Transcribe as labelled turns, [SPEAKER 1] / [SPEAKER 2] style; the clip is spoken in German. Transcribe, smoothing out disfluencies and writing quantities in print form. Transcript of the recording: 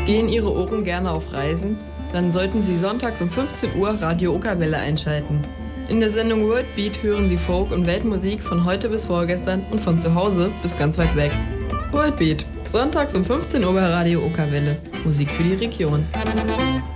[SPEAKER 1] Gehen Ihre Ohren gerne auf Reisen? Dann sollten Sie sonntags um 15 Uhr Radio Okerwelle einschalten. In der Sendung Worldbeat hören Sie Folk- und Weltmusik von heute bis vorgestern und von zu Hause bis ganz weit weg. Worldbeat, sonntags um 15 Uhr bei Radio Okerwelle. Musik für die Region.